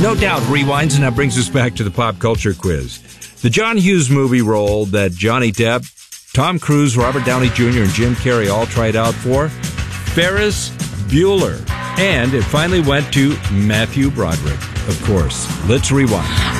No doubt rewinds, and that brings us back to the pop culture quiz. The John Hughes movie role that Johnny Depp, Tom Cruise, Robert Downey Jr., and Jim Carrey all tried out for, Ferris Bueller. And it finally went to Matthew Broderick, of course. Let's rewind.